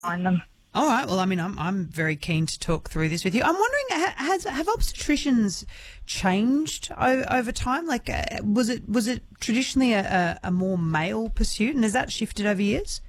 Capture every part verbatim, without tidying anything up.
find them. All right. Well, I mean, I'm I'm very keen to talk through this with you. I'm wondering, ha- has have obstetricians changed o- over time? Like, uh, was it was it traditionally a, a, a more male pursuit, and has that shifted over years?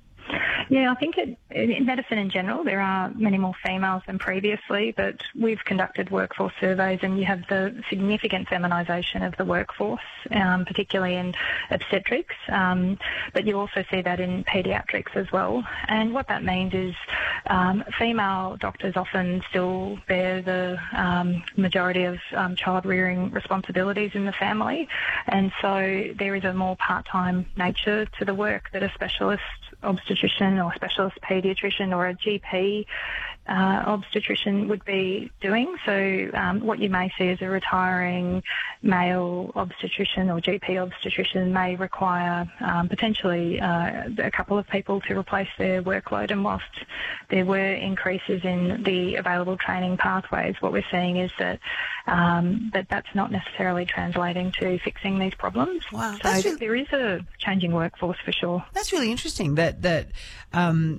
Yeah, I think it, in medicine in general, there are many more females than previously, but we've conducted workforce surveys and you have the significant feminisation of the workforce, um, particularly in obstetrics, um, but you also see that in paediatrics as well. And what that means is um, female doctors often still bear the um, majority of um, child-rearing responsibilities in the family, and so there is a more part-time nature to the work that a specialist obstetrician or specialist paediatrician or a G P uh, obstetrician would be doing. So um, what you may see as a retiring male obstetrician or G P obstetrician may require um, potentially uh, a couple of people to replace their workload. And whilst there were increases in the available training pathways, what we're seeing is that um, that that's not necessarily translating to fixing these problems. Wow, so really, there is a changing workforce for sure. That's really interesting that that um,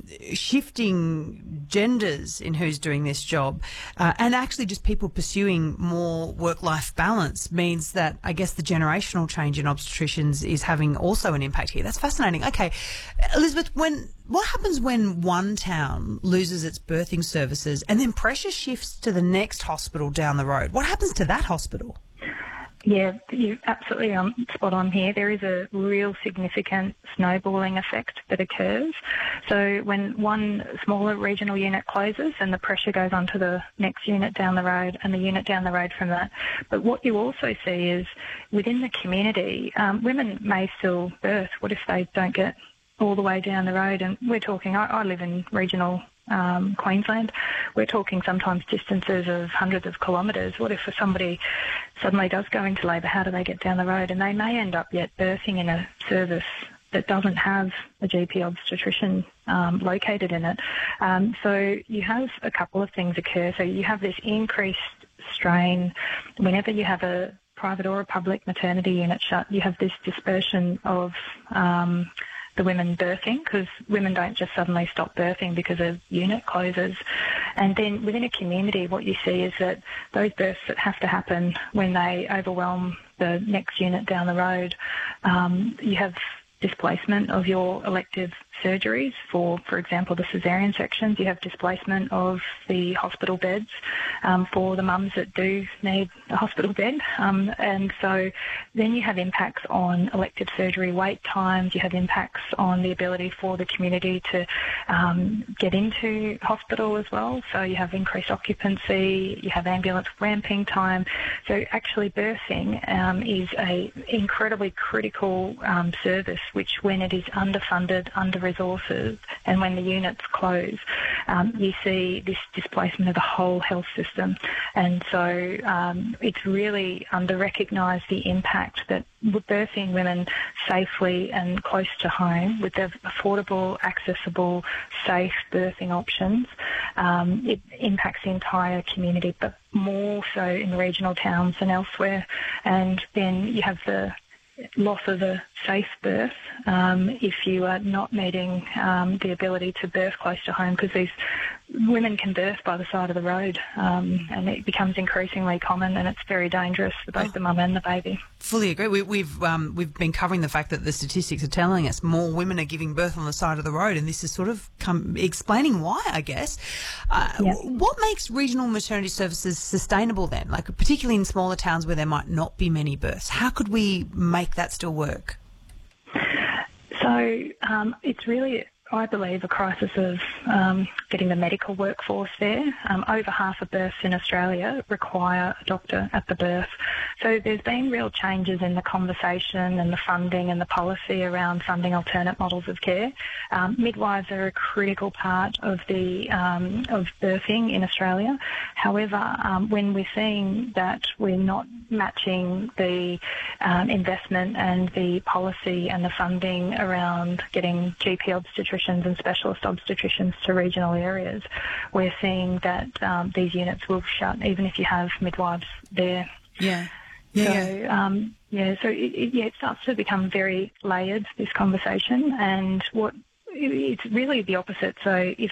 shifting genders in who's doing this job uh, and actually just people pursuing more work-life balance means that I guess the generational change in obstetricians is having also an impact here. That's fascinating. Okay, Elizabeth, when what happens when one town loses its birthing services and then pressure shifts to the next hospital down the road? What happens to that hospital? Yeah, you're absolutely um, spot on here. There is a real significant snowballing effect that occurs. So when one smaller regional unit closes and the pressure goes on to the next unit down the road and the unit down the road from that. But what you also see is within the community, um, women may still birth. What if they don't get all the way down the road? And we're talking, I, I live in regional Um, Queensland, we're talking sometimes distances of hundreds of kilometres. What if somebody suddenly does go into labour? How do they get down the road? And they may end up yet birthing in a service that doesn't have a G P obstetrician um, located in it. Um, so you have a couple of things occur. So you have this increased strain whenever you have a private or a public maternity unit shut. You have this dispersion of um, the women birthing, because women don't just suddenly stop birthing because a unit closes. And then within a community, what you see is that those births that have to happen when they overwhelm the next unit down the road, um, you have displacement of your elective surgeries for, for example, the caesarean sections. You have displacement of the hospital beds um, for the mums that do need a hospital bed. Um, and so then you have impacts on elective surgery wait times. You have impacts on the ability for the community to um, get into hospital as well. So you have increased occupancy, you have ambulance ramping time. So actually birthing um, is a incredibly critical um, service, which when it is underfunded, under resources, and when the units close, um, you see this displacement of the whole health system. And so um, it's really under-recognised the impact that birthing women safely and close to home with the affordable, accessible, safe birthing options, um, it impacts the entire community, but more so in regional towns than elsewhere. And then you have the loss of a safe birth um, if you are not meeting um, the ability to birth close to home, because these women can birth by the side of the road, um, and it becomes increasingly common, and it's very dangerous for both oh, the mum and the baby. Fully agree. We, we've um, we've been covering the fact that the statistics are telling us more women are giving birth on the side of the road, and this is sort of come explaining why, I guess. Uh, yeah. What makes regional maternity services sustainable then, like particularly in smaller towns where there might not be many births? How could we make that still work? So um, it's really, I believe, a crisis of um, getting the medical workforce there. Um, over half of births in Australia require a doctor at the birth. So there's been real changes in the conversation and the funding and the policy around funding alternate models of care. Um, midwives are a critical part of the um, of birthing in Australia. However, um, when we're seeing that we're not matching the um, investment and the policy and the funding around getting G P obstetricians and specialist obstetricians to regional areas, we're seeing that um, these units will shut even if you have midwives there. Yeah. Yeah. So, yeah. Um, yeah, so it, it, yeah, it starts to become very layered, this conversation, and what it's really the opposite. So if